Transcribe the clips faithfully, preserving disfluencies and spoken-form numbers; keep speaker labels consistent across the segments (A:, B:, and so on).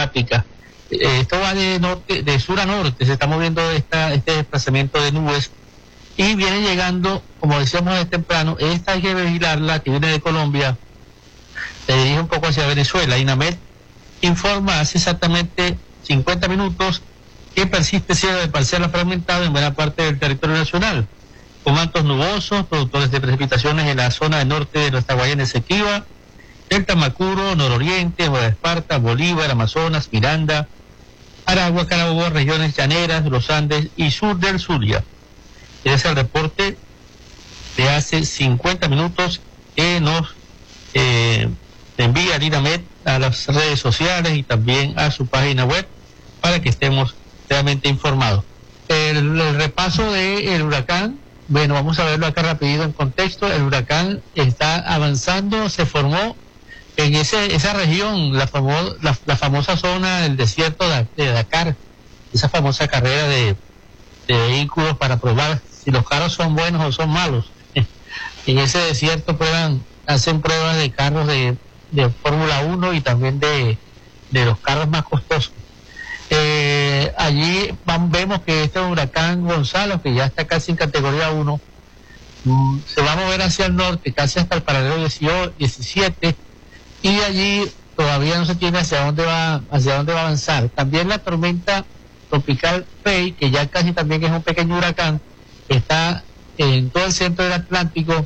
A: climática. Eh, esto va de norte, de sur a norte, se está moviendo esta, este desplazamiento de nubes y viene llegando, como decíamos de temprano, esta hay que vigilarla, que viene de Colombia, se dirige un poco hacia Venezuela. INAMED informa hace exactamente cincuenta minutos que persiste cielo de parcial a fragmentado en buena parte del territorio nacional, con mantos nubosos, productores de precipitaciones en la zona del norte de nuestra Guayana Esequiba, del Tamacuro, nororiente, Nueva Esparta, Bolívar, Amazonas, Miranda, Aragua, Carabobo, regiones llaneras, los Andes y sur del Zulia. Ese es el reporte de hace cincuenta minutos que nos eh, envía el INAMED a las redes sociales y también a su página web para que estemos realmente informados. El, el repaso del huracán, bueno, vamos a verlo acá rapidito en contexto. El huracán está avanzando, se formó en ese, esa región, la, famo, la, la famosa zona del desierto de, de Dakar, esa famosa carrera de, de vehículos para probar si los carros son buenos o son malos. En ese desierto prueban, hacen pruebas de carros de, de Fórmula uno y también de, de los carros más costosos. Eh, allí van, vemos que este huracán Gonzalo, que ya está casi en categoría uno, mmm, se va a mover hacia el norte, casi hasta el paralelo diecisiete, y allí todavía no se tiene hacia dónde va, hacia dónde va a avanzar. También la tormenta tropical Fay, que ya casi también es un pequeño huracán, está en todo el centro del Atlántico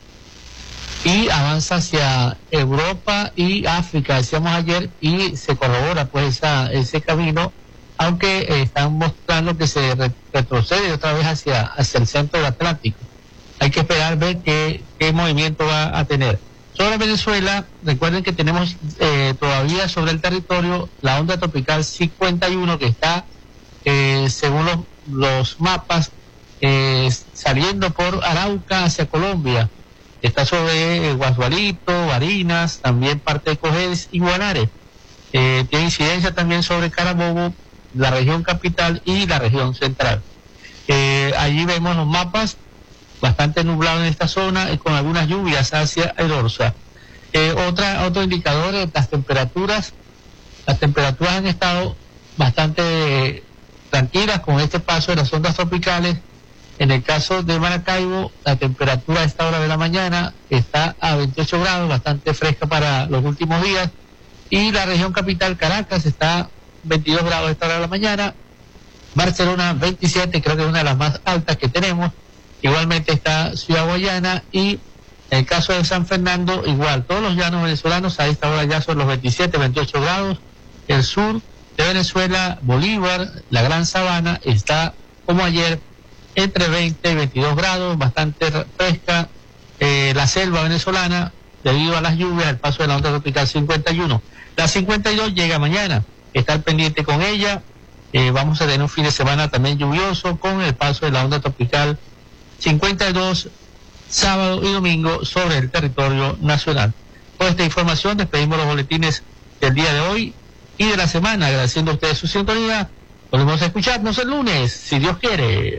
A: y avanza hacia Europa y África, decíamos ayer, y se corrobora pues esa, ese camino, aunque eh, están mostrando que se re retrocede otra vez hacia, hacia el centro del Atlántico. Hay que esperar ver qué, qué movimiento va a tener. Sobre Venezuela, recuerden que tenemos eh, todavía sobre el territorio la onda tropical cincuenta y uno que está, eh, según los, los mapas, eh, saliendo por Arauca hacia Colombia. Está sobre eh, Guasualito, Barinas, también parte de Cojedes y Guanare. Eh, tiene incidencia también sobre Carabobo, la región capital y la región central. Eh, allí vemos los mapas, bastante nublado en esta zona y con algunas lluvias hacia el Orza. Eh, otra, otro indicador es las temperaturas. Las temperaturas han estado bastante eh, tranquilas con este paso de las ondas tropicales. En el caso de Maracaibo, la temperatura a esta hora de la mañana está a veintiocho grados, bastante fresca para los últimos días. Y la región capital, Caracas, está a veintidós grados a esta hora de la mañana. Barcelona, veintisiete, creo que es una de las más altas que tenemos. Igualmente está Ciudad Guayana y en el caso de San Fernando, igual, todos los llanos venezolanos a esta hora ya son los veintisiete, veintiocho grados. El sur de Venezuela, Bolívar, la Gran Sabana, está como ayer entre veinte y veintidós grados, bastante fresca. Eh, la selva venezolana, debido a las lluvias, el paso de la onda tropical cincuenta y uno. La cincuenta y dos llega mañana, estar pendiente con ella. Eh, vamos a tener un fin de semana también lluvioso con el paso de la onda tropical cincuenta y dos, sábado y domingo sobre el territorio nacional. Con esta información despedimos los boletines del día de hoy y de la semana, agradeciendo a ustedes su sintonía. Volvemos a escucharnos el lunes, si Dios quiere.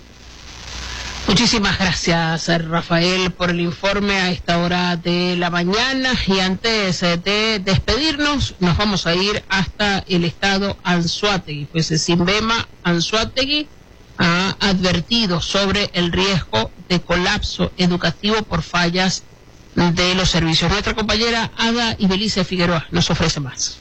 B: Muchísimas gracias, Rafael, por el informe a esta hora de la mañana. Y antes de despedirnos, nos vamos a ir hasta el estado Anzoátegui. Pues el Simbema Anzoátegui ha advertido sobre el riesgo de colapso educativo por fallas de los servicios. Nuestra compañera Ada Ibelice Figueroa nos ofrece más.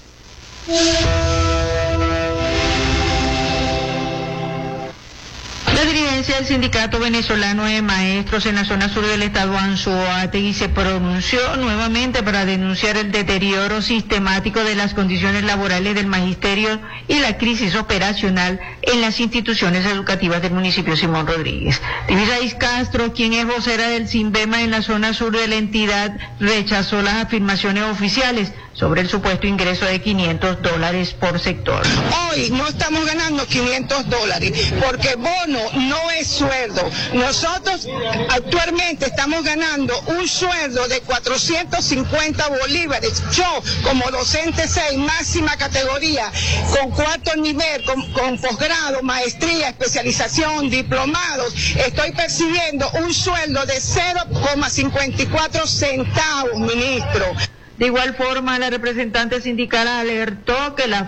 C: La dirigencia del Sindicato Venezolano de Maestros en la zona sur del estado Anzoátegui se pronunció nuevamente para denunciar el deterioro sistemático de las condiciones laborales del magisterio y la crisis operacional en las instituciones educativas del municipio Simón Rodríguez. Divisaís Castro, quien es vocera del Simbema en la zona sur de la entidad, rechazó las afirmaciones oficiales sobre el supuesto ingreso de quinientos dólares por sector.
D: Hoy no estamos ganando quinientos dólares, porque bono no es sueldo. Nosotros actualmente estamos ganando un sueldo de cuatrocientos cincuenta bolívares. Yo, como docente seis, máxima categoría, con cuarto nivel, con, con posgrado, maestría, especialización, diplomados, estoy percibiendo un sueldo de cero coma cincuenta y cuatro centavos, ministro.
C: De igual forma, la representante sindical alertó que la